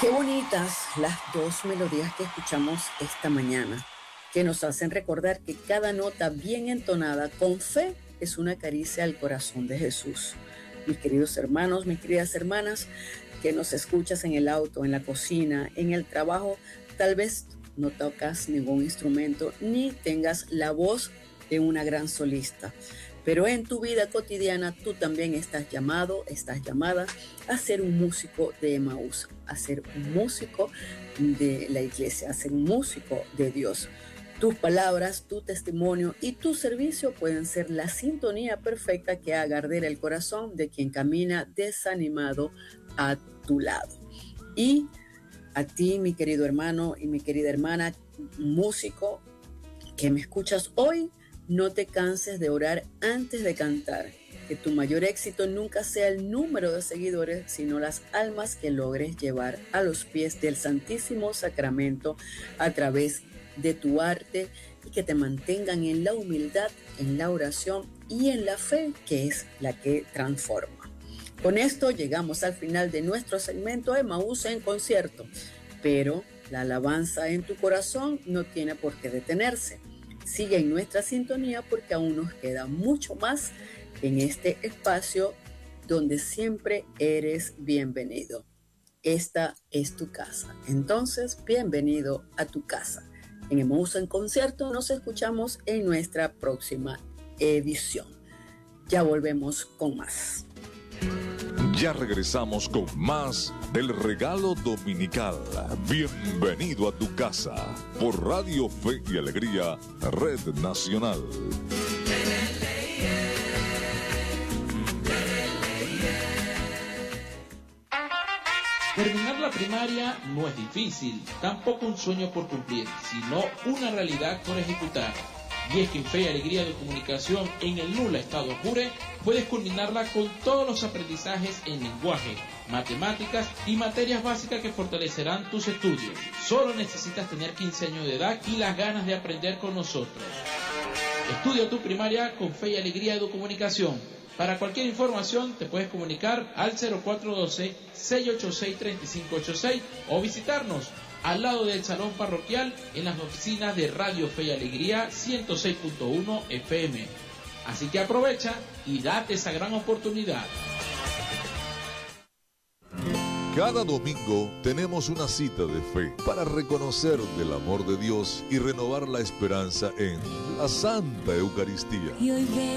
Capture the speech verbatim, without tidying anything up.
Qué bonitas las dos melodías que escuchamos esta mañana, que nos hacen recordar que cada nota bien entonada con fe es una caricia al corazón de Jesús. Mis queridos hermanos, mis queridas hermanas, que nos escuchas en el auto, en la cocina, en el trabajo, tal vez no tocas ningún instrumento ni tengas la voz de una gran solista. Pero en tu vida cotidiana tú también estás llamado, estás llamada a ser un músico de Emaús, a ser un músico de la iglesia, a ser un músico de Dios. Tus palabras, tu testimonio y tu servicio pueden ser la sintonía perfecta que haga arder el corazón de quien camina desanimado a tu lado. Y a ti, mi querido hermano y mi querida hermana, músico que me escuchas hoy, no te canses de orar antes de cantar. Que tu mayor éxito nunca sea el número de seguidores, sino las almas que logres llevar a los pies del Santísimo Sacramento a través de tu arte y que te mantengan en la humildad, en la oración y en la fe, que es la que transforma. Con esto llegamos al final de nuestro segmento Emaús en concierto, pero la alabanza en tu corazón no tiene por qué detenerse. Sigue en nuestra sintonía porque aún nos queda mucho más en este espacio donde siempre eres bienvenido. Esta es tu casa. Entonces, bienvenido a tu casa. En Emaús en concierto nos escuchamos en nuestra próxima edición. Ya volvemos con más. Ya regresamos con más del regalo dominical. Bienvenido a tu casa por Radio Fe y Alegría, Red Nacional. Terminar la primaria no es difícil, tampoco un sueño por cumplir, sino una realidad por ejecutar. Y es que en Fe y Alegría de Comunicación en el Nula Estado Apure puedes culminarla con todos los aprendizajes en lenguaje, matemáticas y materias básicas que fortalecerán tus estudios. Solo necesitas tener quince años de edad y las ganas de aprender con nosotros. Estudia tu primaria con Fe y Alegría de Comunicación. Para cualquier información te puedes comunicar al cero cuatro uno dos, seis ocho seis, tres cinco ocho seis o visitarnos al lado del Salón Parroquial en las oficinas de Radio Fe y Alegría ciento seis punto uno F M. Así que aprovecha y date esa gran oportunidad. Cada domingo tenemos una cita de fe para reconocer del amor de Dios y renovar la esperanza en la Santa Eucaristía.